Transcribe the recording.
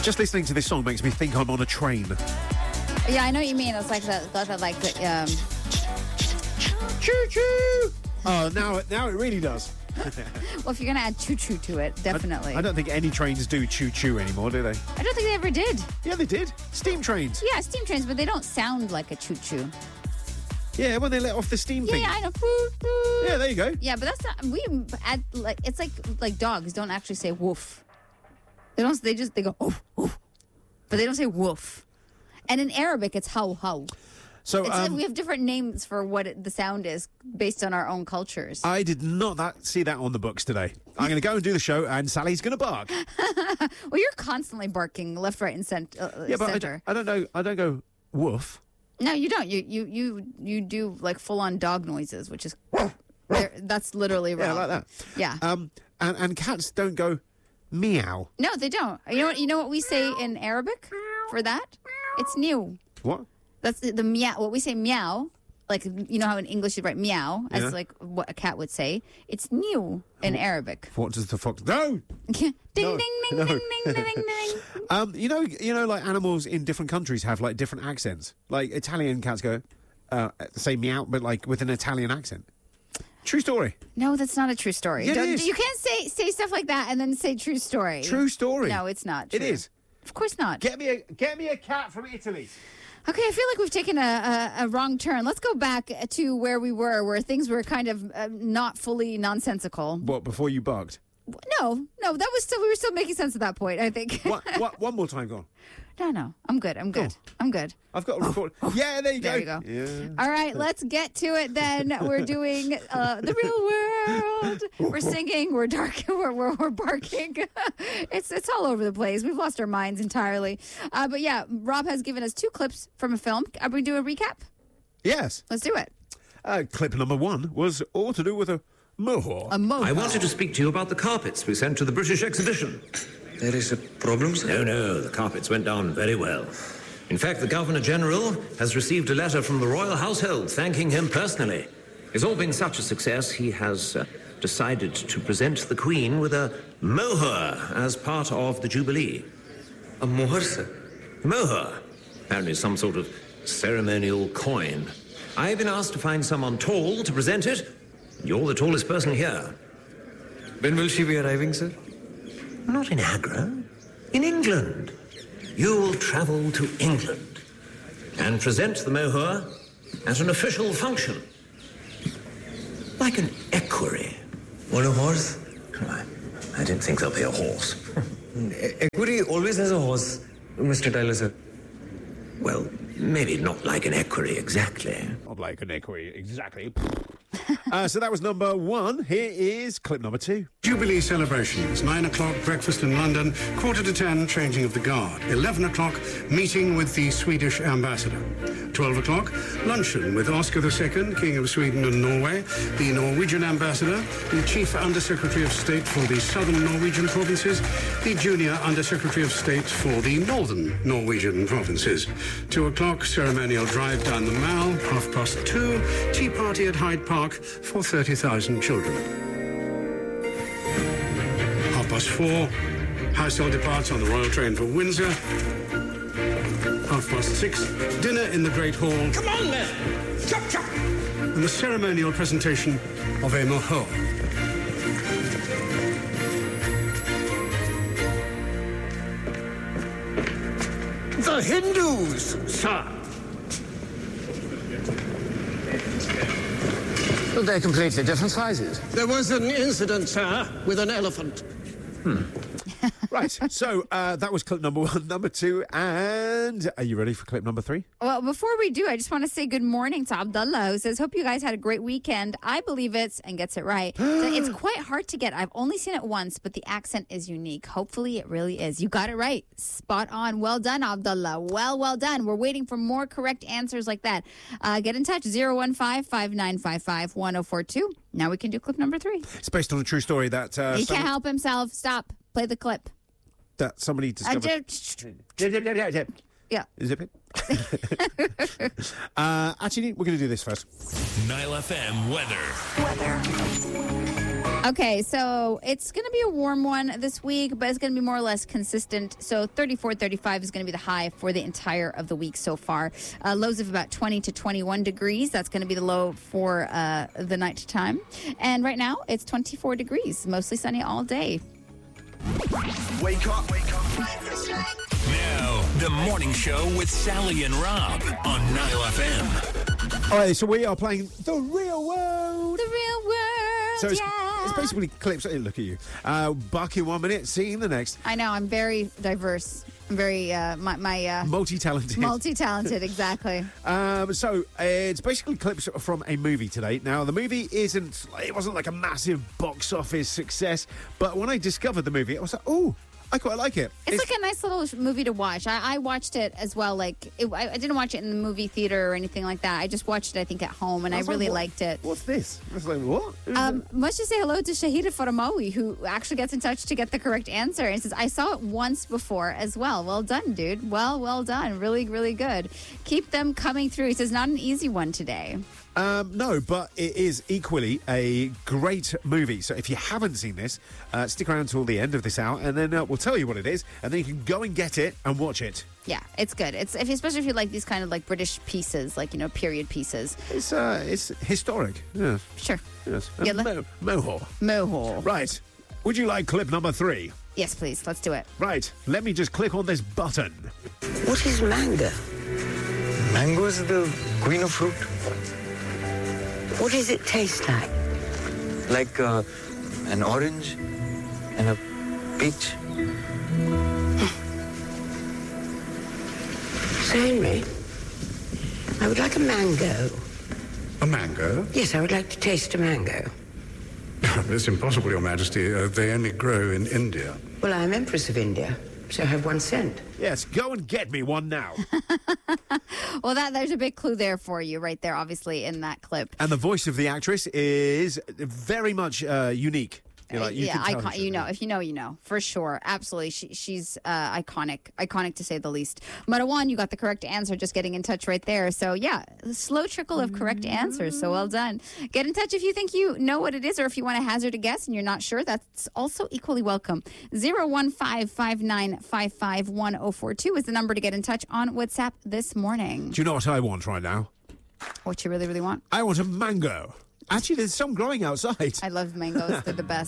Just listening to this song makes me think I'm on a train. Yeah, I know what you mean. It's like that, Choo-choo! Oh, now it really does. Well, if you're going to add choo-choo to it, definitely. I don't think any trains do choo-choo anymore, do they? I don't think they ever did. Yeah, they did. Steam trains. Yeah, steam trains, but they don't sound like a choo-choo. Yeah, when they let off the steam thing. Yeah, I know. Yeah, there you go. Yeah, but that's not. It's like dogs don't actually say woof. They don't. They go oof, oof, but they don't say woof. And in Arabic, it's how how. So we have different names for what the sound is based on our own cultures. I did not see that on the books today. I'm going to go and do the show, and Sally's going to bark. Well, you're constantly barking left, right, and center. Yeah, but I don't know. I don't go woof. No, you don't. You do like full on dog noises, which is that's literally wrong. Yeah, like that. Yeah. And cats don't go meow. No, they don't. You know what we say in Arabic for that? It's new. What? That's the meow. What we say meow, like, you know how in English you write meow as like what a cat would say. It's new in Arabic. What does the fox? No. ding, No, ding, ding, no. ding, ding, ding, ding. You know, like animals in different countries have like different accents. Like Italian cats go, say meow, but like with an Italian accent. True story. No, that's not a true story. Yeah, it is. You can't say stuff like that and then say true story. True story. No, it's not true. It is. Of course not. Get me a cat from Italy. Okay, I feel like we've taken a wrong turn. Let's go back to where we were, where things were kind of not fully nonsensical. What, before you barked? No, that was still, we were still making sense at that point, I think. What? One more time, go on. No, I'm good. I'm good. I've got a record. Yeah, there you go. There you go. Yeah. All right, let's get to it then. We're doing the real world. We're singing. We're dark. We're barking. It's all over the place. We've lost our minds entirely. But yeah, Rob has given us 2 clips from a film. Are we doing a recap? Yes. Let's do it. Clip number 1 was all to do with a mohawk. A mohawk. I wanted to speak to you about the carpets we sent to the British exhibition. There is a problem, sir? No, the carpets went down very well. In fact, the Governor-General has received a letter from the royal household thanking him personally. It's all been such a success, he has decided to present the Queen with a mohur as part of the Jubilee. A mohur, sir? Mohur. Apparently some sort of ceremonial coin. I've been asked to find someone tall to present it. You're the tallest person here. When will she be arriving, sir? Not in Agra. In England. You'll travel to England and present the mohur at an official function. Like an equerry. On a horse? I didn't think there'll be a horse. Equerry always has a horse, Mr. Tyler, sir. Well, maybe not like an equerry exactly. Not like an equerry, exactly. So that was number 1. Here is clip number 2. Jubilee celebrations, 9 o'clock, breakfast in London, 9:45, changing of the guard, 11 o'clock, meeting with the Swedish ambassador, 12 o'clock, luncheon with Oscar II, King of Sweden and Norway, the Norwegian ambassador, the Chief Undersecretary of State for the Southern Norwegian provinces, the Junior Undersecretary of State for the Northern Norwegian provinces, 2 o'clock, ceremonial drive down the Mall, 2:30, tea party at Hyde Park for 30,000 children. 4:30, household departs on the Royal Train for Windsor. 6:30, dinner in the Great Hall. Come on, then! Chop, chop! And the ceremonial presentation of a mohur. The Hindus, sir. They're completely different sizes. There was an incident, sir, with an elephant. Right, so that was clip number 1. Number 2, and are you ready for clip number 3? Well, before we do, I just want to say good morning to Abdullah, who says, hope you guys had a great weekend. I believe it's, and gets it right. So it's quite hard to get. I've only seen it once, but the accent is unique. Hopefully it really is. You got it right. Spot on. Well done, Abdullah. Well done. We're waiting for more correct answers like that. Get in touch, 015-5955-1042. Now we can do clip number 3. It's based on a true story that... He can't help himself. Stop. Play the clip. That somebody discovered... Yeah. Zip it. Actually, we're going to do this first. Nile FM weather. Okay, so it's going to be a warm one this week, but it's going to be more or less consistent. So 34, 35 is going to be the high for the entire of the week so far. Lows of about 20 to 21 degrees. That's going to be the low for the night time. And right now, it's 24 degrees, mostly sunny all day. Wake up. Now, the morning show with Sally and Rob on Nile FM. All right, so we are playing The Real World. The real world, So it's basically clips. Hey, look at you. Buck in 1 minute, sing in the next. I know, I'm very diverse. I'm very, Multi-talented. multi-talented, exactly. So it's basically clips from a movie today. Now, the movie wasn't like a massive box office success, but when I discovered the movie, I was like, oh, I quite like it. It's like a nice little movie to watch. I watched it as well. I didn't watch it in the movie theater or anything like that. I just watched it, I think, at home, and I really liked it. What's this? I was like, what? Must just say hello to Shahida Faramawi, who actually gets in touch to get the correct answer and says, I saw it once before as well. Well done, dude. Well done. Really, really good. Keep them coming through. He says, not an easy one today. No, but it is equally a great movie. So if you haven't seen this, stick around till the end of this hour, and then we'll tell you what it is, and then you can go and get it and watch it. Yeah, it's good. Especially if you like these kind of like British pieces, like, period pieces. It's historic. Yeah. Sure. Yes. Mohor. Right. Would you like clip number 3? Yes, please. Let's do it. Right. Let me just click on this button. What is mango? Mango is the queen of fruit. What does it taste like? Like an orange and a peach. Sir Henry, I would like a mango. A mango? Yes, I would like to taste a mango. It's impossible, Your Majesty. They only grow in India. Well, I am Empress of India, so I have one cent. Yes, go and get me one now. Well, there's a big clue there for you right there, obviously, in that clip. And the voice of the actress is very much unique. If you know, you know, for sure. Absolutely. She's iconic to say the least. Marwan, you got the correct answer, just getting in touch right there. So yeah, a slow trickle of correct answers. So well done. Get in touch if you think you know what it is, or if you want to hazard a guess and you're not sure. That's also equally welcome. 01559551042 is the number to get in touch on WhatsApp this morning. Do you know what I want right now? What you really, really want? I want a mango. Actually, there's some growing outside. I love mangoes. They're the best.